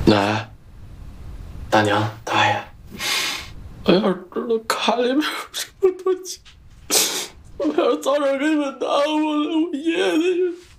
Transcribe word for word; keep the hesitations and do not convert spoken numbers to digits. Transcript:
奶，大娘，大爷，我要是知道卡里面有这么多钱，我要是早点给你们拿过来，我爷爷